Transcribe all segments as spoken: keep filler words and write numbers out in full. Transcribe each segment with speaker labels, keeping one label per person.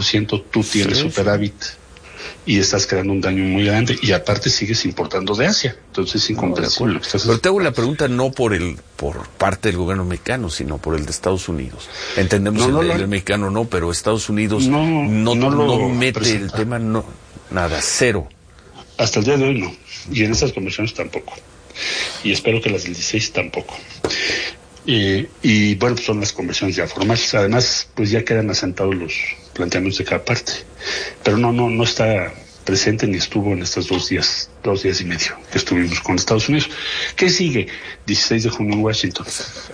Speaker 1: por ciento, tú tienes sí, superávit sí. y estás creando un daño muy grande, y aparte sigues importando de Asia. Entonces es incomprensible.
Speaker 2: No, pero te hago la pregunta no por el por parte del gobierno mexicano, sino por el de Estados Unidos. Entendemos no, no, el, no, el mexicano no, pero Estados Unidos no, no, no, no, no mete presenta. el tema, no, nada, cero.
Speaker 1: Hasta el día de hoy no, y en estas conversaciones tampoco. Y espero que las del dieciséis tampoco. Eh, y bueno, pues son las conversaciones ya formales. Además, pues ya quedan asentados los planteamientos de cada parte. Pero no, no, no está presente ni estuvo en estos dos días, dos días y medio que estuvimos con Estados Unidos. ¿Qué sigue? dieciséis de junio en Washington.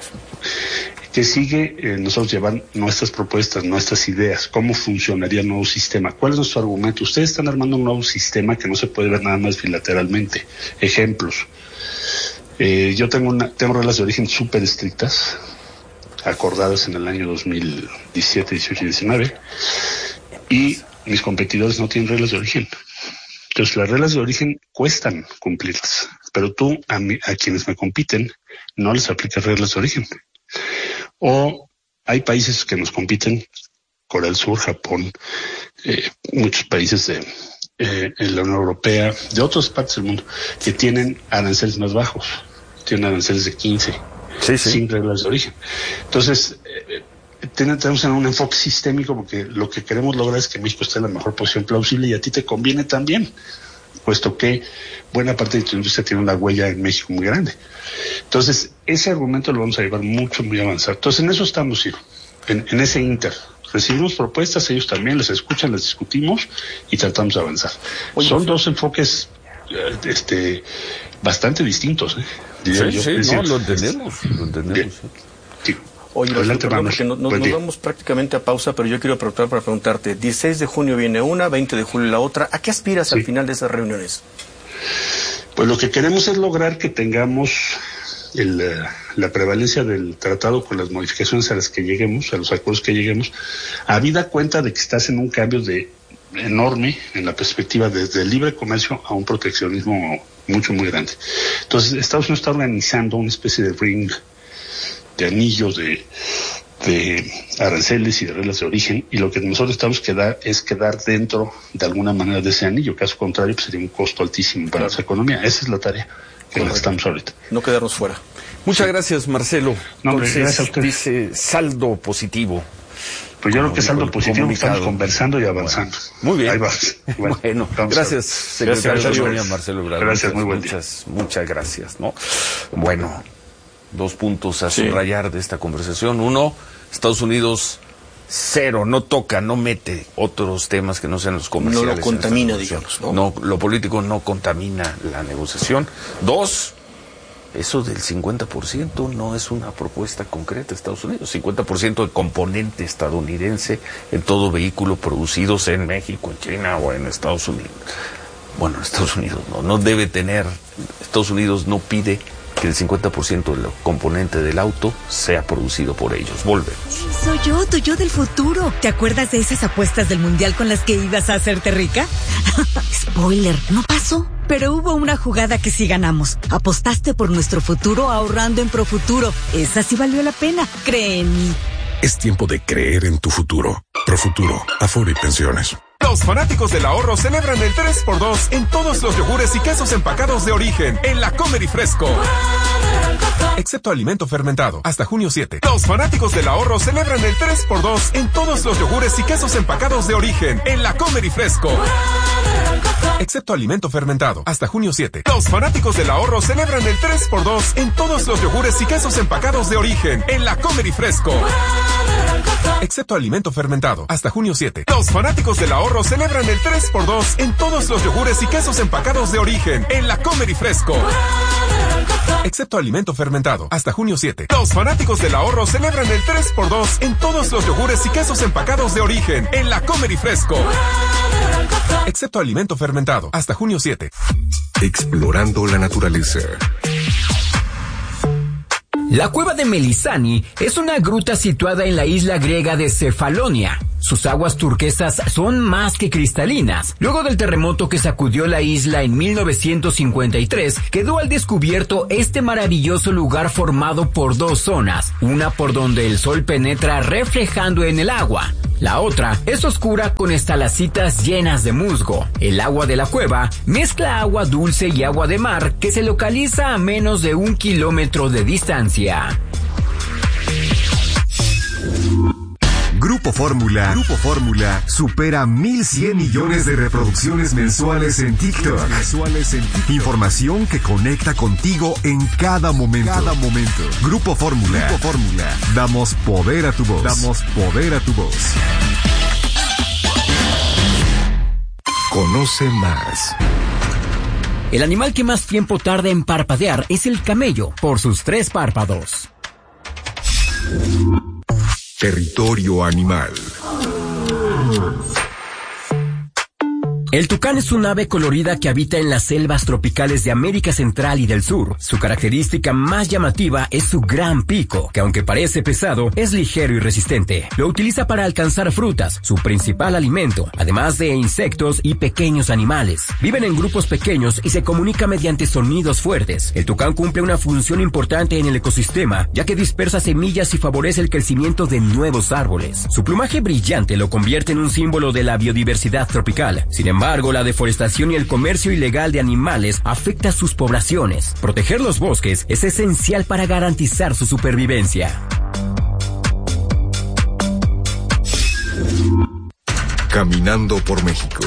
Speaker 1: ¿Qué sigue? Eh, nosotros llevan nuestras propuestas, nuestras ideas, cómo funcionaría el nuevo sistema. ¿Cuál es nuestro argumento? Ustedes están armando un nuevo sistema que no se puede ver nada más bilateralmente. Ejemplos. Eh, yo tengo una, tengo reglas de origen súper estrictas, acordadas en el año dos mil diecisiete, dieciocho y diecinueve, y mis competidores no tienen reglas de origen. Entonces las reglas de origen cuestan cumplirlas, pero tú a, mí, a quienes me compiten no les aplicas reglas de origen. O hay países que nos compiten, Corea del Sur, Japón, eh, muchos países de eh, en la Unión Europea, de otras partes del mundo, que tienen aranceles más bajos, tienen aranceles de quince, sí, sí. sin reglas de origen. Entonces, eh, tenemos un enfoque sistémico, porque lo que queremos lograr es que México esté en la mejor posición plausible, y a ti te conviene también, puesto que buena parte de tu industria tiene una huella en México muy grande. Entonces, ese argumento lo vamos a llevar mucho, muy avanzado. Entonces, en eso estamos, Ciro, en, en ese inter. Recibimos propuestas, ellos también las escuchan, las discutimos y tratamos de avanzar. Oye, Son dos enfoques este, bastante distintos, ¿eh?
Speaker 2: Sí, yo. sí, decir, no, lo entendemos, lo entendemos.
Speaker 3: Sí. Oye, Adelante, perdón, porque nos, nos, nos vamos prácticamente a pausa, pero yo quiero preguntar para preguntarte, dieciséis de junio viene una, veinte de julio la otra, ¿a qué aspiras sí. al final de esas reuniones?
Speaker 1: Pues lo que queremos es lograr que tengamos el, la prevalencia del tratado con las modificaciones a las que lleguemos, a los acuerdos que lleguemos, habida cuenta de que estás en un cambio de enorme en la perspectiva desde el libre comercio a un proteccionismo mucho, muy grande. Entonces, Estados Unidos está organizando una especie de ring, de anillos de, de aranceles y de reglas de origen, y lo que nosotros estamos que dar es quedar dentro de alguna manera de ese anillo. Caso contrario, pues sería un costo altísimo para nuestra economía. Esa es la tarea que estamos ahorita.
Speaker 3: No quedarnos fuera.
Speaker 2: Muchas sí. gracias, Marcelo.
Speaker 1: No, Entonces, gracias a usted.
Speaker 2: Dice saldo positivo.
Speaker 1: Pues yo creo que saldo positivo, que estamos conversando y avanzando.
Speaker 2: Bueno, muy bien.
Speaker 1: Ahí va.
Speaker 2: Bueno, bueno gracias, secretario
Speaker 1: gracias,
Speaker 2: de Economía, Marcelo Ebrard.
Speaker 1: Gracias,
Speaker 2: muchas,
Speaker 1: muy buen
Speaker 2: muchas,
Speaker 1: día.
Speaker 2: Muchas gracias, ¿no? Bueno, dos puntos a
Speaker 3: sí.
Speaker 2: subrayar de esta conversación. Uno, Estados Unidos cero, no toca, no mete otros temas que no sean los comerciales.
Speaker 3: No lo contamina, digamos, ¿no?
Speaker 2: No, lo político no contamina la negociación. Dos, eso del cincuenta por ciento no es una propuesta concreta de Estados Unidos. cincuenta por ciento de componente estadounidense en todo vehículo producidos en México, en China o en Estados Unidos. Bueno, Estados Unidos no, no debe tener, Estados Unidos no pide que el cincuenta por ciento del componente del auto sea producido por ellos. Volvemos.
Speaker 4: Soy yo, tu yo del futuro. ¿Te acuerdas de esas apuestas del mundial con las que ibas a hacerte rica? Spoiler, no pasó. Pero hubo una jugada que sí ganamos. Apostaste por nuestro futuro ahorrando en Profuturo. Esa sí valió la pena. Cree en mí.
Speaker 5: Es tiempo de creer en tu futuro. Profuturo, Afore y Pensiones.
Speaker 6: Los fanáticos del ahorro celebran el tres por dos en todos los yogures y quesos empacados de origen en la Comer y Fresco. Excepto alimento fermentado, hasta junio siete. Los fanáticos del ahorro celebran el tres por dos en todos los yogures y quesos empacados de origen en la Comer y Fresco. Excepto alimento fermentado, hasta junio siete. Los fanáticos del ahorro celebran el tres por dos en todos los yogures y quesos empacados de origen en la Comer y Fresco. Excepto alimento fermentado, hasta junio siete. Los fanáticos del ahorro celebran el tres por dos en todos los yogures y quesos empacados de origen en la Comer y Fresco. Excepto alimento fermentado, hasta junio siete. Los fanáticos del ahorro celebran el tres por dos en todos los yogures y quesos empacados de origen en la Comer y Fresco. Excepto alimento fermentado, hasta junio siete.
Speaker 5: Explorando la naturaleza.
Speaker 7: La cueva de Melisani es una gruta situada en la isla griega de Cefalonia. Sus aguas turquesas son más que cristalinas. Luego del terremoto que sacudió la isla en mil novecientos cincuenta y tres, quedó al descubierto este maravilloso lugar formado por dos zonas, una por donde el sol penetra reflejando en el agua. La otra es oscura con estalactitas llenas de musgo. El agua de la cueva mezcla agua dulce y agua de mar que se localiza a menos de un kilómetro de distancia.
Speaker 8: Grupo Fórmula, Grupo Fórmula supera mil cien millones de reproducciones mensuales en TikTok. Mensuales en TikTok. Información que conecta contigo en cada momento. Cada momento. Grupo Fórmula. Grupo Fórmula. Damos poder a tu voz. Damos poder a tu voz. Conoce más.
Speaker 7: El animal que más tiempo tarda en parpadear es el camello, por sus tres párpados.
Speaker 8: Territorio animal.
Speaker 7: El tucán es un ave colorida que habita en las selvas tropicales de América Central y del Sur. Su característica más llamativa es su gran pico, que aunque parece pesado, es ligero y resistente. Lo utiliza para alcanzar frutas, su principal alimento, además de insectos y pequeños animales. Viven en grupos pequeños y se comunica mediante sonidos fuertes. El tucán cumple una función importante en el ecosistema, ya que dispersa semillas y favorece el crecimiento de nuevos árboles. Su plumaje brillante lo convierte en un símbolo de la biodiversidad tropical. Sin embargo, Sin embargo, la deforestación y el comercio ilegal de animales afecta a sus poblaciones. Proteger los bosques es esencial para garantizar su supervivencia.
Speaker 8: Caminando por México.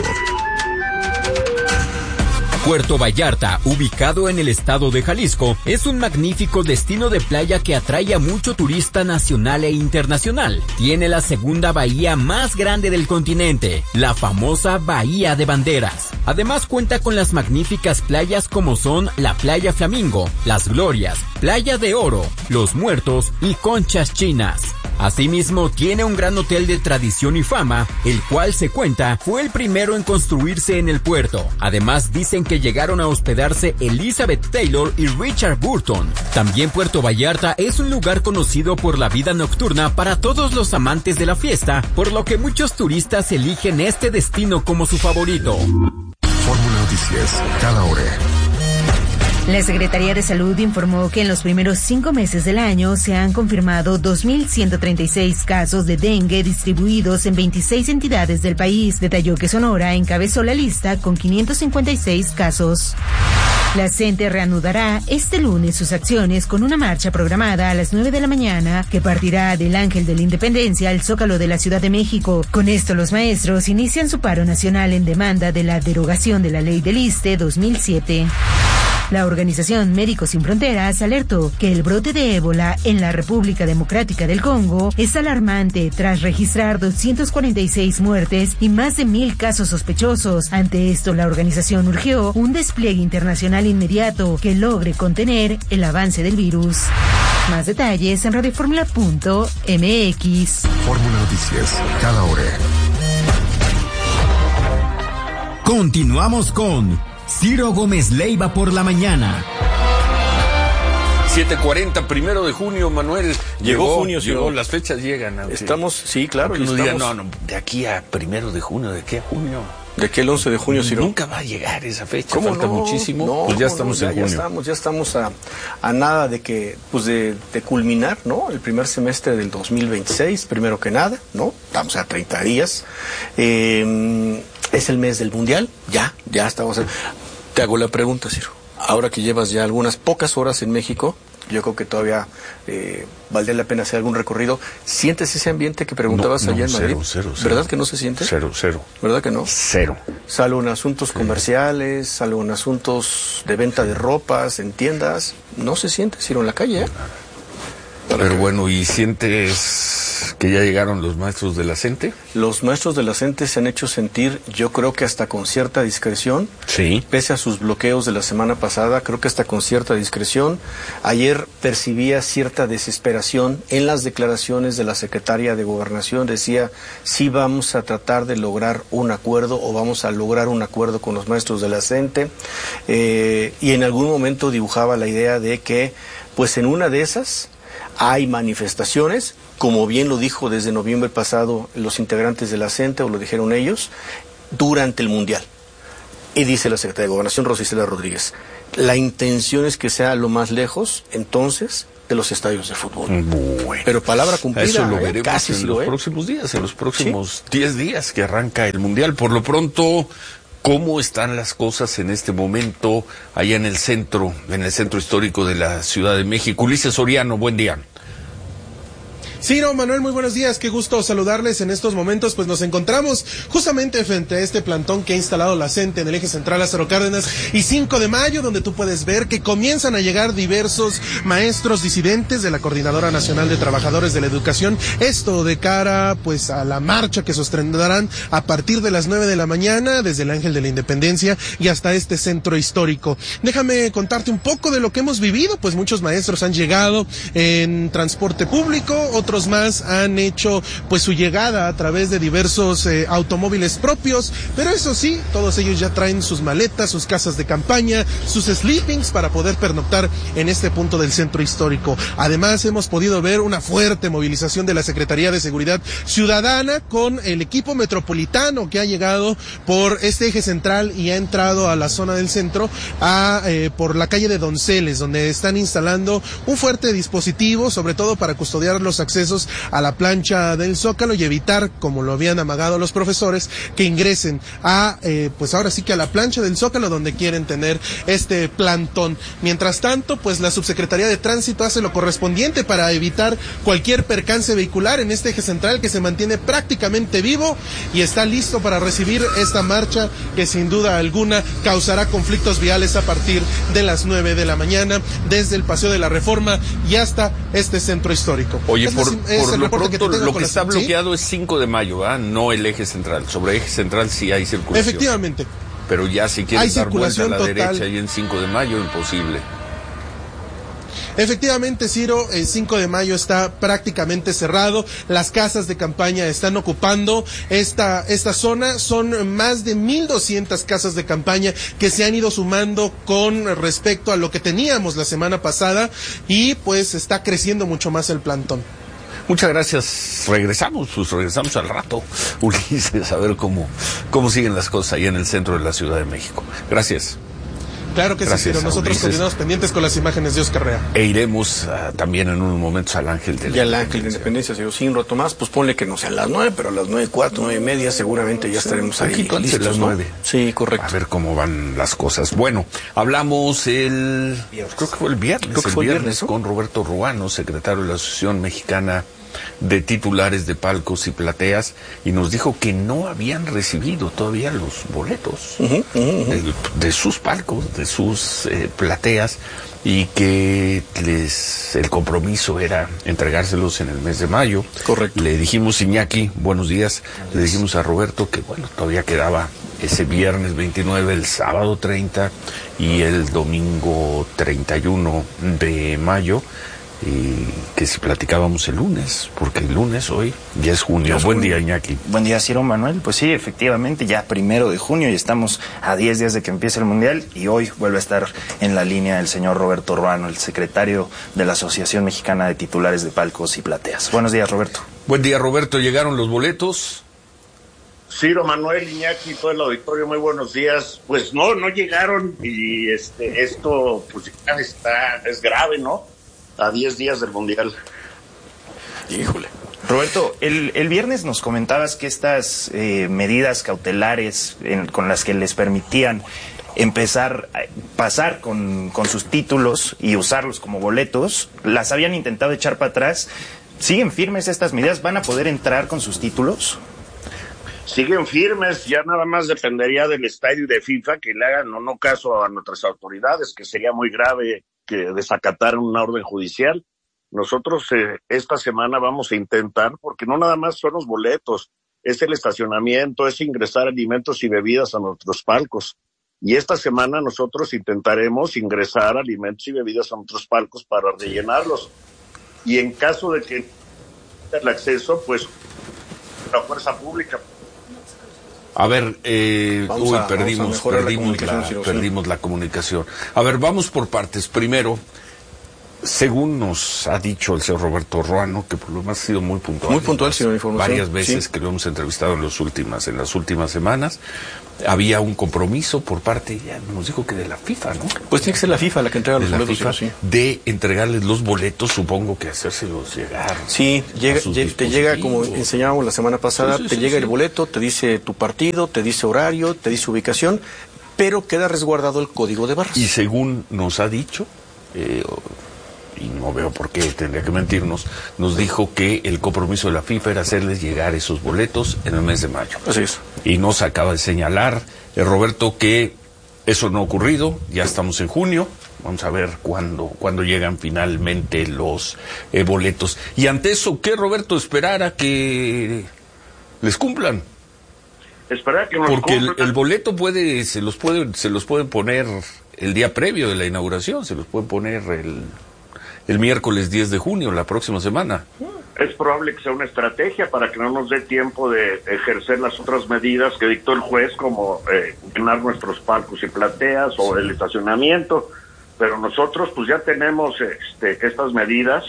Speaker 7: Puerto Vallarta, ubicado en el estado de Jalisco, es un magnífico destino de playa que atrae a mucho turista nacional e internacional. Tiene la segunda bahía más grande del continente, la famosa Bahía de Banderas. Además cuenta con las magníficas playas como son la Playa Flamingo, Las Glorias, Playa de Oro, Los Muertos y Conchas Chinas. Asimismo, tiene un gran hotel de tradición y fama, el cual se cuenta fue el primero en construirse en el puerto. Además, dicen que llegaron a hospedarse Elizabeth Taylor y Richard Burton. También Puerto Vallarta es un lugar conocido por la vida nocturna para todos los amantes de la fiesta, por lo que muchos turistas eligen este destino como su favorito.
Speaker 8: Fórmula Noticias, cada hora.
Speaker 9: La Secretaría de Salud informó que en los primeros cinco meses del año se han confirmado dos mil ciento treinta y seis casos de dengue distribuidos en veintiséis entidades del país. Detalló que Sonora encabezó la lista con quinientos cincuenta y seis casos. La CENTE reanudará este lunes sus acciones con una marcha programada a las nueve de la mañana que partirá del Ángel de la Independencia al Zócalo de la Ciudad de México. Con esto los maestros inician su paro nacional en demanda de la derogación de la Ley del ISSSTE dos mil siete. La organización Médicos Sin Fronteras alertó que el brote de ébola en la República Democrática del Congo es alarmante tras registrar doscientas cuarenta y seis muertes y más de mil casos sospechosos. Ante esto, la organización urgió un despliegue internacional inmediato que logre contener el avance del virus. Más detalles en radioformula punto m x.
Speaker 8: Fórmula Noticias, cada hora.
Speaker 7: Continuamos con Ciro Gómez Leiva por la mañana.
Speaker 2: siete cuarenta, primero de junio, Manuel.
Speaker 3: Llegó,
Speaker 2: llegó
Speaker 3: junio,
Speaker 2: llegó,
Speaker 3: sí.
Speaker 2: Las fechas llegan.
Speaker 3: Estamos, sí, claro.
Speaker 2: Y
Speaker 3: estamos...
Speaker 2: diga, no, no, de aquí a primero de junio, ¿de qué a junio?
Speaker 3: ¿De qué el once de junio, Ciro?
Speaker 2: Nunca va a llegar esa fecha,
Speaker 3: ¿Cómo
Speaker 2: falta
Speaker 3: no?
Speaker 2: muchísimo.
Speaker 3: No,
Speaker 2: pues ya estamos
Speaker 3: no,
Speaker 2: en
Speaker 3: ya,
Speaker 2: junio.
Speaker 3: Ya estamos, ya estamos a, a nada de que, pues de, de culminar, ¿no? El primer semestre del dos mil veintiséis, primero que nada, ¿no? Estamos a treinta días. Eh, es el mes del Mundial, ya, ya estamos. En... Te hago la pregunta, Ciro. Ahora que llevas ya algunas pocas horas en México, yo creo que todavía eh, valdría la pena hacer algún recorrido. ¿Sientes ese ambiente que preguntabas
Speaker 2: no, no,
Speaker 3: allá en Madrid?
Speaker 2: Cero, cero, cero.
Speaker 3: ¿Verdad que no se siente?
Speaker 2: Cero, cero.
Speaker 3: ¿Verdad que no?
Speaker 2: Cero.
Speaker 3: Salvo en asuntos comerciales, salvo en asuntos de venta de ropas, en tiendas, no se siente, Ciro, en la calle, ¿eh?
Speaker 2: Pero bueno, ¿y sientes que ya llegaron los maestros de la CENTE?
Speaker 3: Los maestros de la CENTE se han hecho sentir, yo creo que hasta con cierta discreción.
Speaker 2: Sí.
Speaker 3: Pese a sus bloqueos de la semana pasada, creo que hasta con cierta discreción. Ayer percibía cierta desesperación en las declaraciones de la secretaria de Gobernación. Decía, sí vamos a tratar de lograr un acuerdo o vamos a lograr un acuerdo con los maestros de la CENTE. Eh, y en algún momento dibujaba la idea de que, pues en una de esas, Hay manifestaciones, como bien lo dijo desde noviembre pasado los integrantes de la CENTE, o lo dijeron ellos, durante el Mundial. Y dice la Secretaria de Gobernación, Rosa Isela Rodríguez, la intención es que sea lo más lejos, entonces, de los estadios de fútbol.
Speaker 2: Bueno,
Speaker 3: pero palabra cumplida,
Speaker 2: eso lo
Speaker 3: ¿eh?
Speaker 2: veremos
Speaker 3: Casi
Speaker 2: en
Speaker 3: sí
Speaker 2: los
Speaker 3: lo, ¿eh?
Speaker 2: próximos días, en los próximos diez ¿Sí? días que arranca el Mundial. Por lo pronto, ¿cómo están las cosas en este momento allá en el centro, en el centro histórico de la Ciudad de México? Ulises Soriano, buen día.
Speaker 10: Ciro, Manuel, muy buenos días, qué gusto saludarles en estos momentos, pues nos encontramos justamente frente a este plantón que ha instalado la CENTE en el eje central Lázaro Cárdenas y cinco de mayo, donde tú puedes ver que comienzan a llegar diversos maestros disidentes de la Coordinadora Nacional de Trabajadores de la Educación, esto de cara pues a la marcha que sostendrán a partir de las nueve de la mañana desde el Ángel de la Independencia y hasta este centro histórico. Déjame contarte un poco de lo que hemos vivido, pues muchos maestros han llegado en transporte público, otros Otros más han hecho pues su llegada a través de diversos eh, automóviles propios, pero eso sí, todos ellos ya traen sus maletas, sus casas de campaña, sus sleepings para poder pernoctar en este punto del centro histórico. Además, hemos podido ver una fuerte movilización de la Secretaría de Seguridad Ciudadana con el equipo metropolitano que ha llegado por este eje central y ha entrado a la zona del centro a, eh, por la calle de Donceles, donde están instalando un fuerte dispositivo, sobre todo para custodiar los accesos a la plancha del Zócalo y evitar, como lo habían amagado los profesores, que ingresen a, eh, pues ahora sí que a la plancha del Zócalo, donde quieren tener este plantón. Mientras tanto, pues la Subsecretaría de Tránsito hace lo correspondiente para evitar cualquier percance vehicular en este eje central que se mantiene prácticamente vivo y está listo para recibir esta marcha que sin duda alguna causará conflictos viales a partir de las nueve de la mañana, desde el Paseo de la Reforma y hasta este centro histórico.
Speaker 2: Oye, por,
Speaker 10: Es
Speaker 2: por lo pronto,
Speaker 10: que
Speaker 2: lo que
Speaker 10: la...
Speaker 2: está bloqueado
Speaker 10: ¿Sí?
Speaker 2: es cinco de mayo, ¿verdad? No el eje central. Sobre eje central sí hay circulación.
Speaker 10: Efectivamente.
Speaker 2: Pero ya si quieres dar vuelta a la
Speaker 10: total.
Speaker 2: derecha y en cinco de mayo, imposible.
Speaker 10: Efectivamente, Ciro, el cinco de mayo está prácticamente cerrado, las casas de campaña están ocupando esta, esta zona, son más de mil doscientas casas de campaña que se han ido sumando con respecto a lo que teníamos la semana pasada y pues está creciendo mucho más el plantón.
Speaker 2: Muchas gracias. Regresamos, pues regresamos al rato, Ulises, a ver cómo, cómo siguen las cosas ahí en el centro de la Ciudad de México. Gracias.
Speaker 10: Claro que
Speaker 2: Gracias,
Speaker 10: sí, pero nosotros
Speaker 2: Ulises.
Speaker 10: continuamos pendientes con las imágenes de Oscar Rea.
Speaker 2: E iremos uh, también en unos momentos al Ángel de la
Speaker 3: Y al Ángel de la Independencia, si sin rato más, pues ponle que no sean las nueve, pero a las nueve, cuatro, nueve y media seguramente ya estaremos ahí
Speaker 2: listos,
Speaker 3: listos,
Speaker 2: las
Speaker 3: ¿no?
Speaker 2: nueve.
Speaker 3: Sí, correcto.
Speaker 2: A ver cómo van las cosas. Bueno, hablamos el,
Speaker 3: Viernes.
Speaker 2: creo que fue el viernes,
Speaker 3: Creo que
Speaker 2: el
Speaker 3: fue el
Speaker 2: viernes,
Speaker 3: viernes, ¿no?
Speaker 2: con Roberto Ruano, secretario de la Asociación Mexicana de Titulares de Palcos y Plateas, y nos dijo que no habían recibido todavía los boletos
Speaker 3: Uh-huh, uh-huh, uh-huh.
Speaker 2: de, de sus palcos, de sus eh, plateas, y que les el compromiso era entregárselos en el mes de mayo.
Speaker 3: Correcto.
Speaker 2: Le dijimos, Iñaki, buenos días,
Speaker 3: Buenos
Speaker 2: le
Speaker 3: días.
Speaker 2: dijimos a Roberto que bueno, todavía quedaba ese viernes veintinueve, el sábado treinta y el domingo treinta y uno de mayo, y que si platicábamos el lunes, porque el lunes hoy ya es junio.
Speaker 11: Es
Speaker 2: Buen
Speaker 11: junio.
Speaker 2: día, Iñaki.
Speaker 11: Buen día, Ciro, Manuel. Pues sí, efectivamente, ya primero de junio y estamos a diez días de que empiece el Mundial y hoy vuelve a estar en la línea el señor Roberto Ruano, el secretario de la Asociación Mexicana de Titulares de Palcos y Plateas. Buenos días, Roberto.
Speaker 2: Buen día, Roberto. ¿Llegaron los boletos?
Speaker 12: Ciro, Manuel, Iñaki, todo el auditorio, muy buenos días. Pues no, no llegaron y este esto pues ya está, es grave, ¿no? A diez días del Mundial.
Speaker 11: Híjole. Roberto, el, el viernes nos comentabas que estas eh, medidas cautelares en, con las que les permitían empezar a pasar con, con sus títulos y usarlos como boletos, las habían intentado echar para atrás. ¿Siguen firmes estas medidas? ¿Van a poder entrar con sus títulos?
Speaker 12: Siguen firmes, ya nada más dependería del estadio de FIFA que le hagan o no caso a nuestras autoridades, que sería muy grave que desacataran una orden judicial. Nosotros eh, esta semana vamos a intentar, porque no nada más son los boletos, es el estacionamiento, es ingresar alimentos y bebidas a nuestros palcos. Y esta semana nosotros intentaremos ingresar alimentos y bebidas a nuestros palcos para rellenarlos. Y en caso de que el acceso, pues la fuerza pública.
Speaker 2: A ver, eh, uy,
Speaker 3: a,
Speaker 2: perdimos, perdimos, la, la perdimos la comunicación. A ver, vamos por partes. Primero, Según nos ha dicho el señor Roberto Ruano, que por lo menos ha sido muy puntual.
Speaker 3: Muy puntual, señor información.
Speaker 2: Varias veces
Speaker 3: sí.
Speaker 2: que lo hemos entrevistado en, los últimas, en las últimas semanas, había un compromiso por parte, ya nos dijo que de la FIFA, ¿no?
Speaker 3: Pues tiene que ser la FIFA la que entrega los
Speaker 2: de
Speaker 3: boletos.
Speaker 2: La FIFA, sí. De entregarles los boletos, supongo que hacérselos llegar.
Speaker 3: Sí, llega, te llega, como enseñábamos la semana pasada, sí, sí, te sí, llega sí. el boleto, te dice tu partido, te dice horario, te dice ubicación, pero queda resguardado el código de barras.
Speaker 2: Y según nos ha dicho, eh, y no veo por qué tendría que mentirnos, nos dijo que el compromiso de la FIFA era hacerles llegar esos boletos en el mes de mayo.
Speaker 3: Así es.
Speaker 2: Y nos acaba de señalar, eh, Roberto, que eso no ha ocurrido, ya estamos en junio, vamos a ver cuándo, cuándo llegan finalmente los eh, boletos. Y ante eso, ¿qué, Roberto, esperar a que les cumplan?
Speaker 12: Esperar que nos
Speaker 2: Porque
Speaker 12: cumplan.
Speaker 2: el, el boleto puede, se los puede, se los pueden poner el día previo de la inauguración, se los pueden poner el... el miércoles diez de junio, la próxima semana.
Speaker 12: Es probable que sea una estrategia para que no nos dé tiempo de ejercer las otras medidas que dictó el juez, como eh, llenar nuestros palcos y plateas o el estacionamiento, pero nosotros pues ya tenemos este, estas medidas.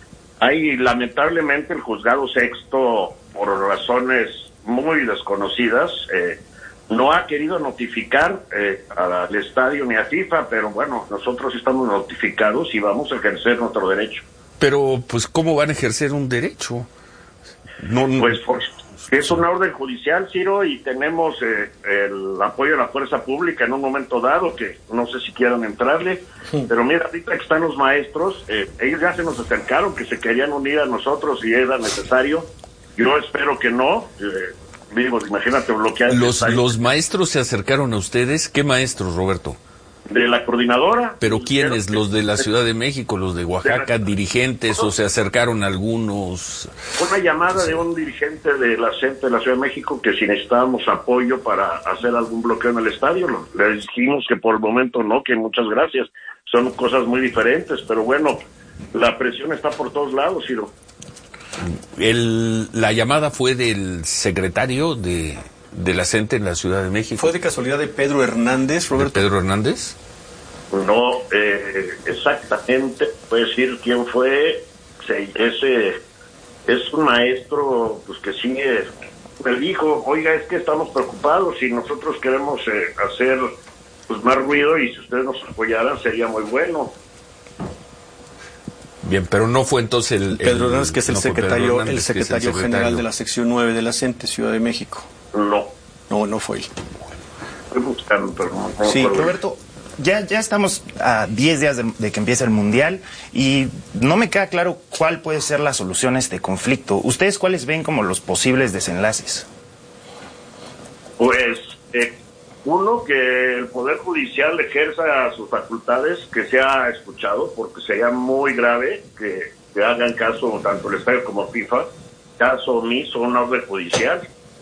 Speaker 12: Hay lamentablemente el juzgado sexto, por razones muy desconocidas, eh, no ha querido notificar eh, al estadio ni a FIFA, pero bueno, nosotros estamos notificados y vamos a ejercer nuestro derecho.
Speaker 2: Pero, pues, ¿cómo van a ejercer un derecho? No, no...
Speaker 12: Pues, pues es una orden judicial, Ciro, y tenemos eh, el apoyo de la fuerza pública en un momento dado, que no sé si quieran entrarle, sí. Pero mira, ahorita que están los maestros, eh, ellos ya se nos acercaron, que se querían unir a nosotros si era necesario. Yo espero que no. Eh, Digo, imagínate bloquear.
Speaker 2: Los, los maestros se acercaron a ustedes. ¿Qué maestros, Roberto?
Speaker 12: De la coordinadora.
Speaker 2: ¿Pero quiénes? ¿Los de la Ciudad de México, los de Oaxaca, dirigentes, o se acercaron algunos?
Speaker 12: Una llamada de un dirigente de la C E N T de la Ciudad de México que si necesitábamos apoyo para hacer algún bloqueo en el estadio, le dijimos que por el momento no, que muchas gracias. Son cosas muy diferentes, pero bueno, la presión está por todos lados, Ciro.
Speaker 2: El, la llamada fue del secretario de, de la C E N T en la Ciudad de México.
Speaker 3: ¿Fue de casualidad de Pedro Hernández, Roberto?
Speaker 2: ¿De Pedro Hernández?
Speaker 12: No, eh, exactamente, puedo decir quién fue. Sí, ese es un maestro pues que sigue. Me dijo, oiga, es que estamos preocupados y nosotros queremos eh, hacer pues más ruido y si ustedes nos apoyaran sería muy bueno.
Speaker 2: Bien, pero no fue entonces el... el
Speaker 3: Pedro Hernández, que es el,
Speaker 2: no
Speaker 3: secretario,
Speaker 2: Hernández,
Speaker 3: el secretario
Speaker 2: es el secretario
Speaker 3: general de la sección nueve de la C E N T Ciudad de México.
Speaker 12: No.
Speaker 3: No, no fue él.
Speaker 12: Estoy buscando, pero no, no
Speaker 11: sí, Roberto, ya, ya estamos a diez días de, de que empiece el Mundial y no me queda claro cuál puede ser la solución a este conflicto. ¿Ustedes cuáles ven como los posibles desenlaces?
Speaker 12: Pues... Eh, Uno, que el Poder Judicial ejerza sus facultades, que sea escuchado, porque sería muy grave que, que hagan caso tanto el Estadio como FIFA, caso omiso a una orden judicial.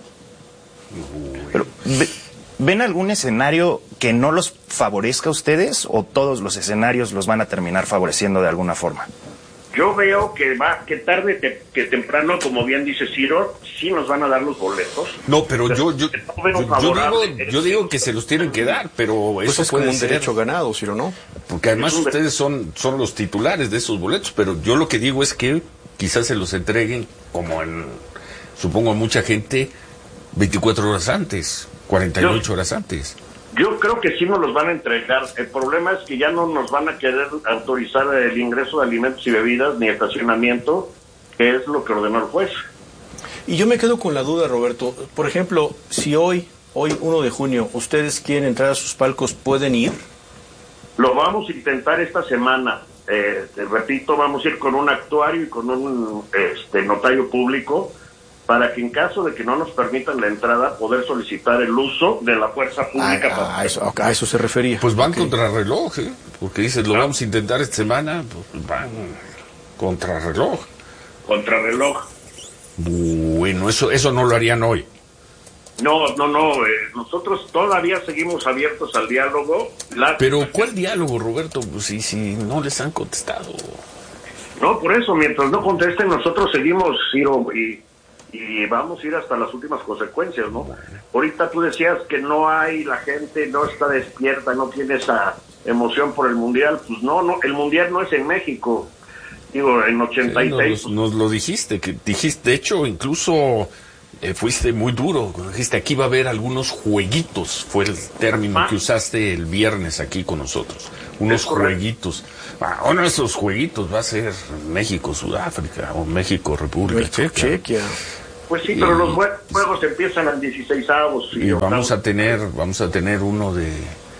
Speaker 11: Pero, ¿ven algún escenario que no los favorezca a ustedes o todos los escenarios los van a terminar favoreciendo de alguna forma?
Speaker 12: Yo veo que va, que tarde te, que temprano, como bien dice Ciro, sí nos van a dar los boletos.
Speaker 2: No, pero, pero yo, yo, yo, yo, digo, yo digo que se los tienen que dar, pero
Speaker 3: pues
Speaker 2: eso
Speaker 3: es
Speaker 2: puede
Speaker 3: como un
Speaker 2: ser
Speaker 3: derecho ganado, Ciro, ¿no?
Speaker 2: Porque además ustedes son, son los titulares de esos boletos, pero yo lo que digo es que quizás se los entreguen, como en, supongo a mucha gente, veinticuatro horas antes, cuarenta y ocho yo, horas antes.
Speaker 12: Yo creo que sí nos los van a entregar. El problema es que ya no nos van a querer autorizar el ingreso de alimentos y bebidas ni estacionamiento, que es lo que ordenó el juez.
Speaker 3: Y yo me quedo con la duda, Roberto. Por ejemplo, si hoy, hoy uno de junio, ustedes quieren entrar a sus palcos, ¿pueden ir?
Speaker 12: Lo vamos a intentar esta semana. Eh, te repito, vamos a ir con un actuario y con un este, notario público, para que en caso de que no nos permitan la entrada, poder solicitar el uso de la fuerza pública.
Speaker 3: Ah,
Speaker 12: para...
Speaker 3: a, eso, a eso se refería.
Speaker 2: Pues van okay. contra reloj, ¿eh? Porque dices, lo ah. vamos a intentar esta semana, pues van contra reloj.
Speaker 12: Contra reloj.
Speaker 2: Bueno, eso, eso no lo harían hoy.
Speaker 12: No, no, no, eh, nosotros todavía seguimos abiertos al diálogo. La...
Speaker 2: Pero, ¿cuál diálogo, Roberto? Pues, si, si no les han contestado.
Speaker 12: No, por eso, mientras no contesten, nosotros seguimos, Ciro, y... y vamos a ir hasta las últimas consecuencias, ¿no? Ahorita tú decías que no hay, la gente no está despierta, no tiene esa emoción por el Mundial. Pues no, no, el Mundial no es en México. Digo, en ochenta y seis.
Speaker 2: Sí, nos, nos lo dijiste, que dijiste, de hecho, incluso eh, fuiste muy duro. Cuando dijiste, aquí va a haber algunos jueguitos, fue el término ah. que usaste el viernes aquí con nosotros. Unos jueguitos. Ah, uno de esos jueguitos va a ser México, Sudáfrica, o México, República Checa.
Speaker 3: Chequia.
Speaker 12: Pues sí, pero y, los juegos empiezan al dieciseisavos.
Speaker 2: Y, y vamos a tener, vamos a tener uno de,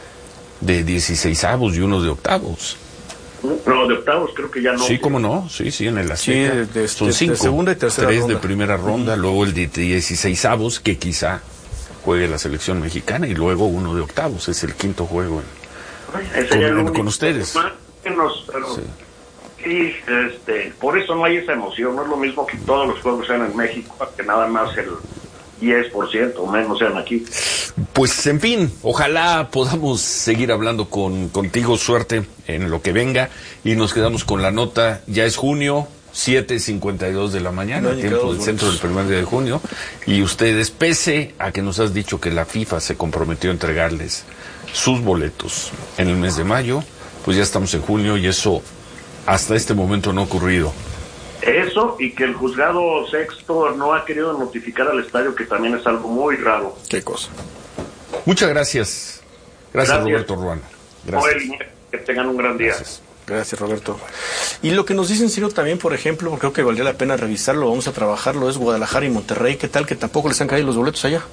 Speaker 2: de dieciseisavos y uno de octavos.
Speaker 12: No, de octavos creo que ya no.
Speaker 2: Sí, cómo no, sí, sí, en el Azteca. Sí, de, de, son de, cinco, de segunda y tercera tres ronda. De primera ronda, uh-huh. luego el de dieciseisavos, que quizá juegue la selección mexicana, y luego uno de octavos, es el quinto juego en, con, con, con ustedes.
Speaker 12: Menos, pero, sí. sí, este, por eso no hay esa emoción, no es lo mismo que todos los juegos sean en México, que nada más el diez por ciento o menos sean aquí.
Speaker 2: Pues en fin, ojalá podamos seguir hablando con contigo, suerte en lo que venga, y nos quedamos con la nota. Ya es junio, siete cincuenta y dos de la mañana, no, tiempo del centro del primer día de junio, y ustedes, pese a que nos has dicho que la FIFA se comprometió a entregarles sus boletos en el mes de mayo, pues ya estamos en junio y eso hasta este momento no ha ocurrido.
Speaker 12: Eso, y que el juzgado sexto no ha querido notificar al estadio, que también es algo muy raro.
Speaker 3: Qué cosa.
Speaker 2: Muchas gracias. Gracias, gracias. Roberto Ruano.
Speaker 12: Gracias. Que tengan un gran día.
Speaker 3: Gracias. Gracias, Roberto. Y lo que nos dicen, Ciro, también, por ejemplo, porque creo que valdría la pena revisarlo, vamos a trabajarlo, es Guadalajara y Monterrey. ¿Qué tal que tampoco les han caído los boletos allá?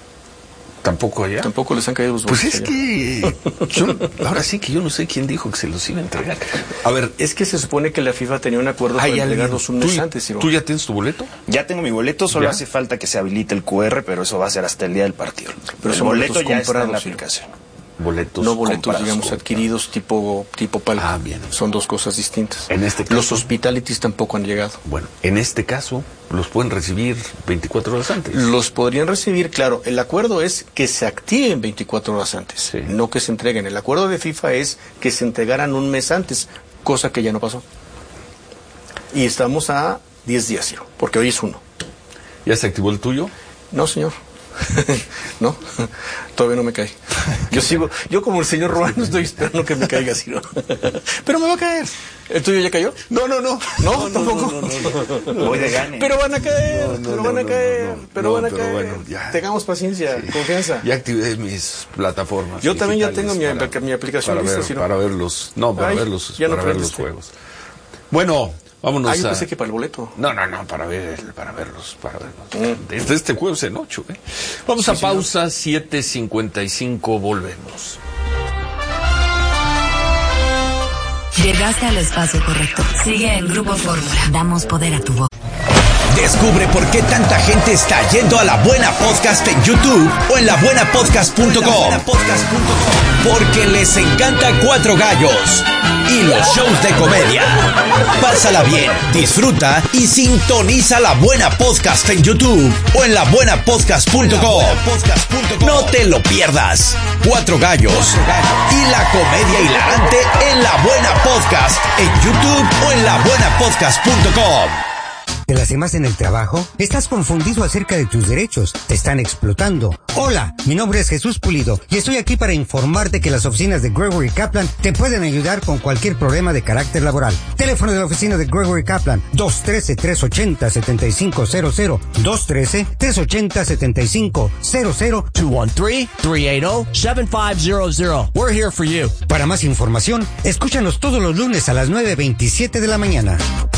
Speaker 2: ¿Tampoco allá?
Speaker 3: Tampoco les han caído los boletos.
Speaker 2: Pues es allá. que yo, ahora sí que yo no sé quién dijo que se los iba a entregar.
Speaker 3: A ver, es que se supone que la FIFA tenía un acuerdo para entregarlos un mes antes, Ciro.
Speaker 2: ¿Tú ya tienes tu boleto?
Speaker 11: Ya tengo mi boleto, solo ¿Ya? hace falta que se habilite el Q R, pero eso va a ser hasta el día del partido.
Speaker 3: Pero el boleto ya está en la aplicación.
Speaker 2: Boletos
Speaker 3: no boletos,
Speaker 2: comprados,
Speaker 3: digamos,
Speaker 2: compra.
Speaker 3: adquiridos tipo tipo palco.
Speaker 2: Ah, bien.
Speaker 3: Son dos cosas distintas.
Speaker 2: En este caso,
Speaker 3: los hospitalities tampoco han llegado.
Speaker 2: Bueno, en este caso, los pueden recibir veinticuatro horas antes.
Speaker 3: Los podrían recibir, claro. El acuerdo es que se activen veinticuatro horas antes, sí. no que se entreguen. El acuerdo de FIFA es que se entregaran un mes antes, cosa que ya no pasó. Y estamos a diez días, Ciro, porque hoy es uno.
Speaker 2: ¿Ya se activó el tuyo?
Speaker 3: No, señor. No, todavía no me cae. Yo sigo, yo como el señor Ruano estoy esperando que me caiga así, ¿no? Pero me va a caer. ¿El tuyo ya cayó?
Speaker 2: No, no, no.
Speaker 3: No, no tampoco.
Speaker 11: No, no, no, no. Voy de gane.
Speaker 3: Pero van a caer, no, no, pero van a no, caer, no, no, pero no, van a pero caer. Bueno, ya. Tengamos paciencia, sí. confianza.
Speaker 2: Ya activé mis plataformas.
Speaker 3: Yo también ya tengo mi, para, mi aplicación
Speaker 2: para
Speaker 3: lista,
Speaker 2: ver,
Speaker 3: ¿sí, no?
Speaker 2: para ver los, no, para
Speaker 3: Ay,
Speaker 2: ver los,
Speaker 3: ya
Speaker 2: para
Speaker 3: no
Speaker 2: ver los juegos. Bueno. Vámonos
Speaker 3: ah, yo
Speaker 2: a...
Speaker 3: pensé que para el boleto.
Speaker 2: No, no, no, para ver, para verlos, para verlos. Mm. Desde este jueves en ocho, ¿eh? Vamos sí, a pausa, sí, siete cincuenta y cinco, volvemos.
Speaker 13: Llegaste al espacio correcto. Sigue en Grupo Fórmula. Damos poder a tu voz.
Speaker 14: Descubre por qué tanta gente está yendo a La Buena Podcast en YouTube o en la buena podcast punto com. Porque les encanta Cuatro Gallos y los shows de comedia. Pásala bien, disfruta y sintoniza La Buena Podcast en YouTube o en la buena podcast punto com. No te lo pierdas. Cuatro Gallos y la comedia hilarante en La Buena Podcast en YouTube o en la buena podcast punto com.
Speaker 15: ¿Te lastimas en el trabajo? ¿Estás confundido acerca de tus derechos? ¿Te están explotando? Hola, mi nombre es Jesús Pulido y estoy aquí para informarte que las oficinas de Gregory Kaplan te pueden ayudar con cualquier problema de carácter laboral. Teléfono de la oficina de Gregory Kaplan, dos uno tres, tres ocho cero, siete cinco cero cero, dos uno tres, tres ocho cero, siete cinco cero cero,
Speaker 16: dos uno tres, tres ocho cero, siete cinco cero cero. We're here for you.
Speaker 15: Para más información, escúchanos todos los lunes a las nueve veintisiete de la mañana.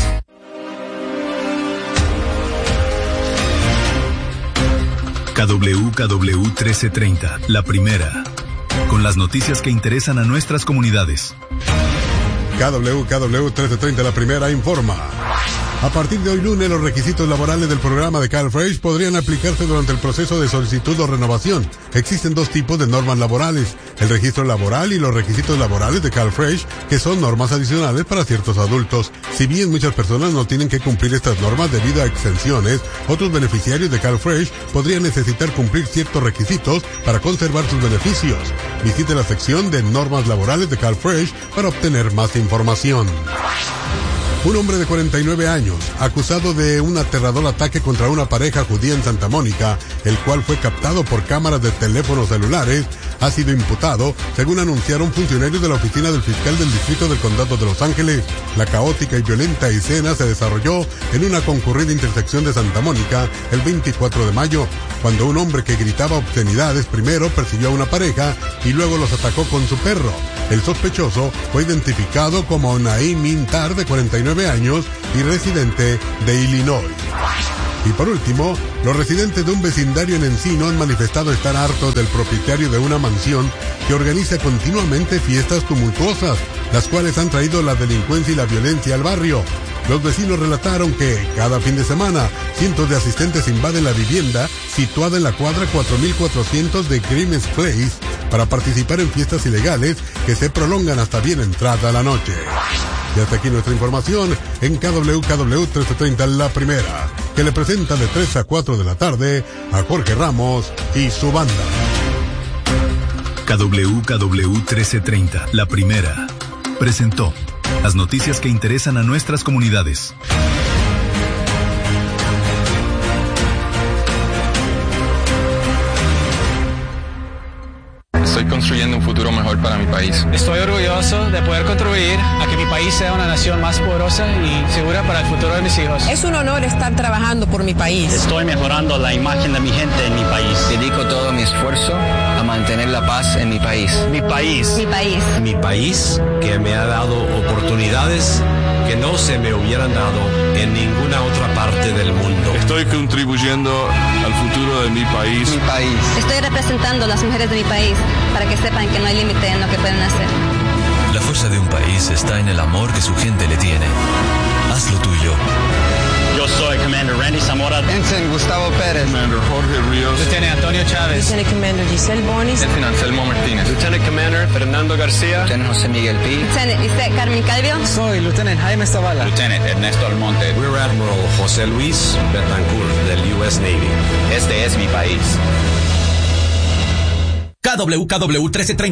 Speaker 17: K W K W trece treinta, la primera, con las noticias que interesan a nuestras comunidades.
Speaker 18: K W K W trece treinta, la primera, informa. A partir de hoy lunes, los requisitos laborales del programa de CalFresh podrían aplicarse durante el proceso de solicitud o renovación. Existen dos tipos de normas laborales, el registro laboral y los requisitos laborales de CalFresh, que son normas adicionales para ciertos adultos. Si bien muchas personas no tienen que cumplir estas normas debido a exenciones, otros beneficiarios de CalFresh podrían necesitar cumplir ciertos requisitos para conservar sus beneficios. Visite la sección de normas laborales de CalFresh para obtener más información. Un hombre de cuarenta y nueve años, acusado de un aterrador ataque contra una pareja judía en Santa Mónica, el cual fue captado por cámaras de teléfonos celulares, ha sido imputado, según anunciaron funcionarios de la oficina del fiscal del distrito del condado de Los Ángeles. La caótica y violenta escena se desarrolló en una concurrida intersección de Santa Mónica el veinticuatro de mayo, cuando un hombre que gritaba obscenidades primero persiguió a una pareja y luego los atacó con su perro. El sospechoso fue identificado como Naim Mintar, de cuarenta y nueve años y residente de Illinois. Y por último, los residentes de un vecindario en Encino han manifestado estar hartos del propietario de una mansión que organiza continuamente fiestas tumultuosas, las cuales han traído la delincuencia y la violencia al barrio. Los vecinos relataron que cada fin de semana cientos de asistentes invaden la vivienda situada en la cuadra cuatro mil cuatrocientos de Grimes Place para participar en fiestas ilegales que se prolongan hasta bien entrada la noche. Y hasta aquí nuestra información en K W K W trece treinta La Primera, que le presenta de tres a cuatro de la tarde a Jorge Ramos y su banda.
Speaker 17: K W K W trece treinta La Primera presentó las noticias que interesan a nuestras comunidades.
Speaker 19: Estoy construyendo un futuro mejor para mi país.
Speaker 20: Estoy orgulloso de poder contribuir a que mi país sea una nación más poderosa y segura para el futuro de mis hijos.
Speaker 21: Es un honor estar trabajando por mi país.
Speaker 22: Estoy mejorando la imagen de mi gente en mi país.
Speaker 23: Dedico todo mi esfuerzo a mantener la paz en mi país.
Speaker 22: Mi país.
Speaker 24: Mi país.
Speaker 25: Mi país, que me ha dado oportunidades que no se me hubieran dado en ninguna otra parte del mundo.
Speaker 26: Estoy contribuyendo al futuro de mi país.
Speaker 23: Mi país.
Speaker 24: Estoy representando a las mujeres de mi país para que sepan que no hay límite en lo que pueden hacer.
Speaker 27: La fuerza de un país está en el amor que su gente le tiene. Haz lo tuyo.
Speaker 22: Yo soy Commander Randy Zamora.
Speaker 23: Ensign Gustavo Pérez.
Speaker 26: Commander Jorge Ríos.
Speaker 20: Lieutenant Antonio Chávez.
Speaker 21: Lieutenant Commander Giselle Bonis.
Speaker 19: Lieutenant Anselmo Martínez.
Speaker 20: Lieutenant Commander Fernando García.
Speaker 23: Lieutenant José Miguel Pi.
Speaker 24: Lieutenant Lisette Carmen Calvio.
Speaker 20: Soy Lieutenant Jaime Zavala.
Speaker 22: Lieutenant Ernesto Almonte.
Speaker 25: Rear Admiral José Luis Betancourt del U S Navy.
Speaker 22: Este es mi país.
Speaker 14: K W K W trece treinta